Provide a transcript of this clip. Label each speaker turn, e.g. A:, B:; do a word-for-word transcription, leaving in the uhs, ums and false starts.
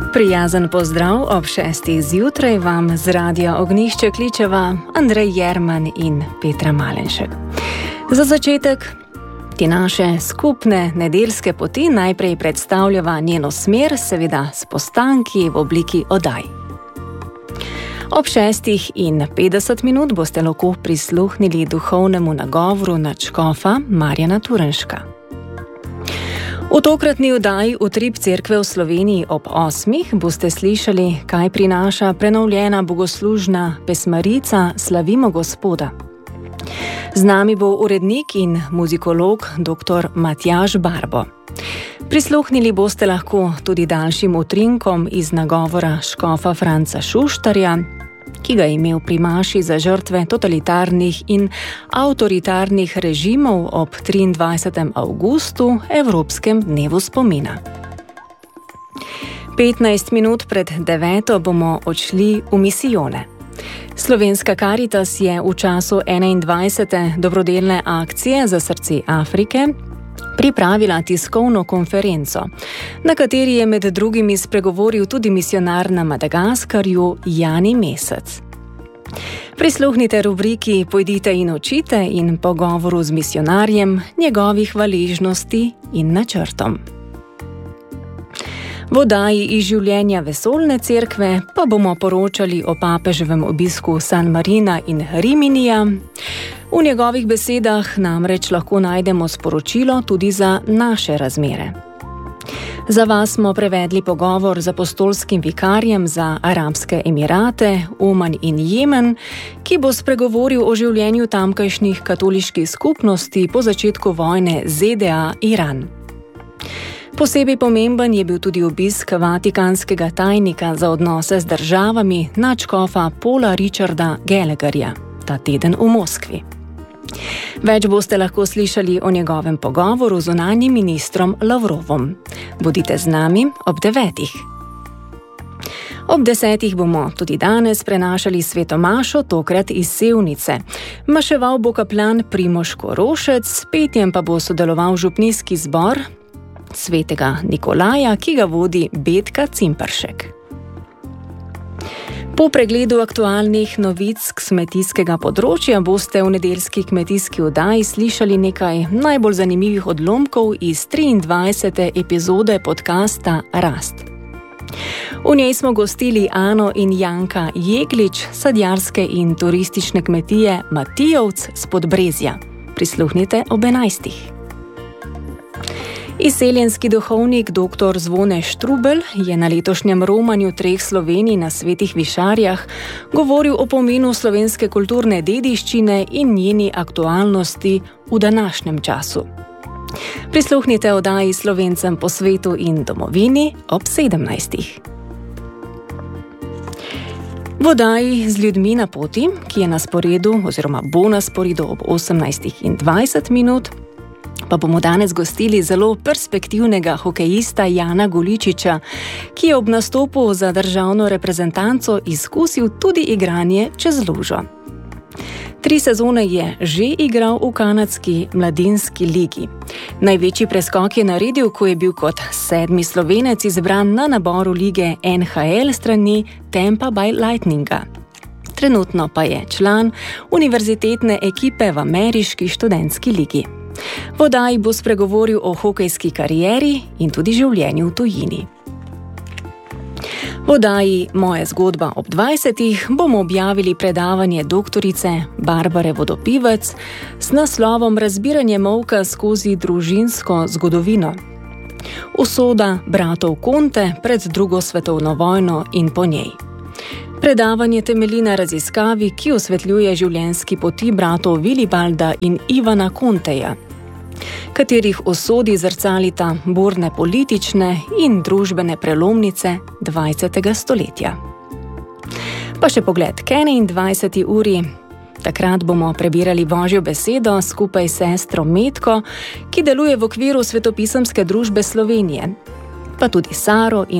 A: Prijazen pozdrav ob šestih zjutraj vam z Radia Ognjišče kličeva Andrej Jerman in Petra Malenšek. Za začetek ti naše skupne nedeljske poti najprej predstavljava njeno smer, seveda s postanki v obliki oddaj. Ob šestih in petdeset minut boste lahko prisluhnili duhovnemu nagovoru nadškofa Marjana Turnška. V tokratni oddaji Utrip cerkve v Sloveniji ob osmih boste slišali, kaj prinaša prenovljena bogoslužna pesmarica Slavimo Gospoda. Z nami bo urednik in muzikolog dr. Matjaž Barbo. Prisluhnili boste lahko tudi daljšim utrinkom iz nagovora škofa Franca Šuštarja, ki ga je imel pri maši za žrtve totalitarnih in avtoritarnih režimov ob triindvajsetega avgustu, Evropskem dnevu spomina. petnajst minut pred deveto bomo odšli v misijone. Slovenska Karitas je v času enaindvajsete dobrodelne akcije za srce Afrike pripravila tiskovno konferenco, na kateri je med drugimi spregovoril tudi misijonar na Madagaskarju Jani Mesec. Prisluhnite rubriki Pojdite in učite in pogovoru z misijonarjem, njegovih hvaležnosti in načrtom. V oddaji iz življenja vesoljne cerkve pa bomo poročali o papeževem obisku San Marina in Riminija. V njegovih besedah namreč lahko najdemo sporočilo tudi za naše razmere. Za vas smo prevedli pogovor z apostolskim vikarjem za Arabske Emirate, Oman in Jemen, ki bo spregovoril o življenju tamkajšnjih katoliških skupnosti po začetku vojne Z D A-Iran. Posebej pomemben je bil tudi obisk vatikanskega tajnika za odnose z državami nadškofa Paula Richarda Gallagherja ta teden v Moskvi. Več boste lahko slišali o njegovem pogovoru z zunanjim ministrom Lavrovom. Bodite z nami ob devetih. Ob desetih bomo tudi danes prenašali sveto mašo, tokrat iz Sevnice. Maševal bo kaplan Primož Korošec, s petjem pa bo sodeloval župnijski zbor svetega Nikolaja, ki ga vodi Betka Cimpršek. Po pregledu aktualnih novic kmetijskega področja boste v nedeljski kmetijski oddaji slišali nekaj najbolj zanimivih odlomkov iz triindvajsete epizode podcasta Rast. V njej smo gostili Ano in Janka Jeglič, sadjarske in turistične kmetije Matijovc s Podbrezja. Prisluhnite ob enajstih. Izseljenski duhovnik dr. Zvone Štrubelj je na letošnjem romanju treh Slovenij na Svetih Višarjah govoril o pomenu slovenske kulturne dediščine in njeni aktualnosti v današnjem času. Prisluhnite oddaji Slovencem po svetu in domovini ob sedemnajstih. V oddaji z ljudmi na poti, ki je na sporedu oziroma bo na sporedu ob osemnajstih in dvajset minut, pa bomo danes gostili zelo perspektivnega hokejista Jana Goličiča, ki je ob nastopu za državno reprezentanco izkusil tudi igranje čez lužo. Tri sezone je že igral v kanadski mladinski ligi. Največji preskok je naredil, ko je bil kot sedmi Slovenec izbran na naboru lige N H L strani Tampa Bay Lightninga. Trenutno pa je član univerzitetne ekipe v ameriški študentski ligi. V oddaji bo spregovoril o hokejski karieri in tudi življenju v tujini. V oddaji Moja zgodba ob dvajsetih bomo objavili predavanje doktorice Barbare Vodopivec s naslovom Razbiranje molka skozi družinsko zgodovino. Usoda bratov Conte pred drugo svetovno vojno in po njej. Predavanje temelji na raziskavi, ki osvetljuje življenjski poti bratov Vilibalda in Ivana Conteja, katerih usodi zrcalita burne politične in družbene prelomnice dvajsetega stoletja. Pa še pogled k enaindvajseti uri. Takrat bomo prebirali Božjo besedo skupaj s sestro Metko, ki deluje v okviru Svetopisemske družbe Slovenije, pa tudi Saro in